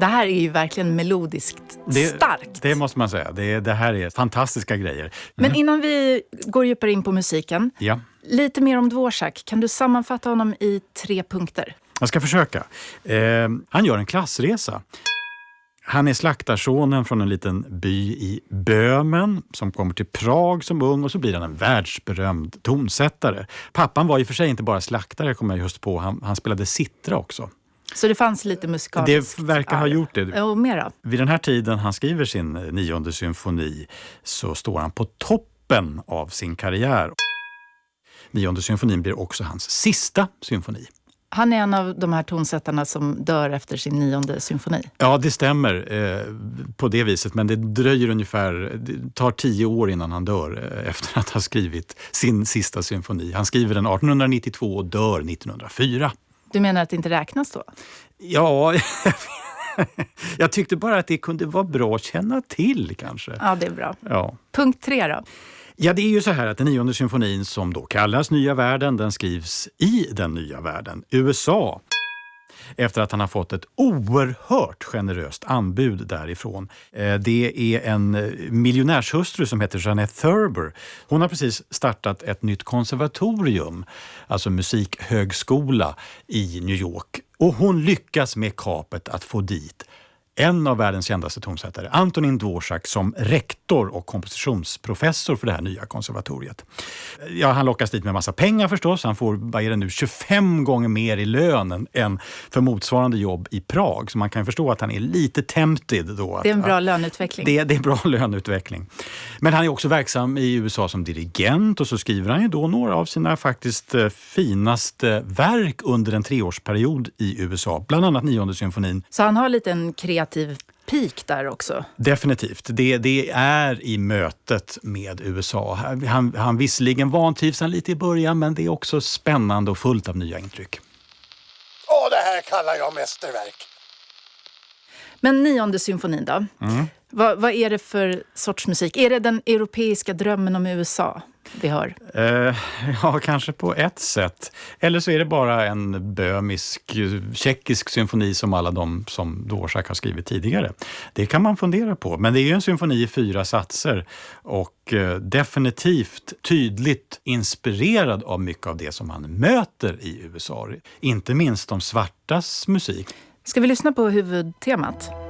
Det här är ju verkligen melodiskt starkt. Det måste man säga. Det här är fantastiska grejer. Men innan vi går djupare in på musiken, lite mer om Dvorak. Kan du sammanfatta honom i 3 punkter? Jag ska försöka. Han gör en klassresa. Han är slaktarsonen från en liten by i Böhmen som kommer till Prag som ung och så blir han en världsberömd tonsättare. Pappan var i och för sig inte bara slaktare, kommer jag just på. Han spelade citra också. Så det fanns lite musikaliskt? Det verkar ha gjort det. Och mera? Vid den här tiden han skriver sin 9:e symfoni så står han på toppen av sin karriär. 9:e symfonin blir också hans sista symfoni. Han är en av de här tonsättarna som dör efter sin 9:e symfoni. Ja, det stämmer på det viset. Men det dröjer det tar 10 år innan han dör efter att ha skrivit sin sista symfoni. Han skriver den 1892 och dör 1904. Du menar att det inte räknas då? Ja, jag tyckte bara att det kunde vara bra att känna till kanske. Ja, det är bra. Ja. Punkt 3 då? Ja, det är ju så här att den 9:e symfonin som då kallas Nya världen, den skrivs i den nya världen, USA. Efter att han har fått ett oerhört generöst anbud därifrån. Det är en miljonärshustru som heter Jeanette Thurber. Hon har precis startat ett nytt konservatorium, alltså musikhögskola i New York. Och hon lyckas med kapet att få dit en av världens kändaste tonsättare, Antonín Dvořák, som rektor och kompositionsprofessor för det här nya konservatoriet. Ja, han lockas dit med massa pengar förstås. Han får, vad är det nu, 25 gånger mer i lön än för motsvarande jobb i Prag. Så man kan förstå att han är lite tempted då. Det är en bra löneutveckling. Det är bra löneutveckling. Men han är också verksam i USA som dirigent och så skriver han ju då några av sina faktiskt finaste verk under en 3-årsperiod i USA. Bland annat 9:e symfonin. Så han har lite en kreativ peak där också? Definitivt. Det är i mötet med USA. Han visserligen vantrivs han lite i början, men det är också spännande och fullt av nya intryck. Det här kallar jag mästerverk. Men 9:e symfonin då? Vad är det för sorts musik? Är det den europeiska drömmen om USA vi hör? Ja, kanske på ett sätt. Eller så är det bara en tjeckisk symfoni som alla de som Dvořák har skrivit tidigare. Det kan man fundera på. Men det är ju en symfoni i 4 satser och definitivt tydligt inspirerad av mycket av det som man möter i USA. Inte minst de svartas musik. Ska vi lyssna på huvudtemat?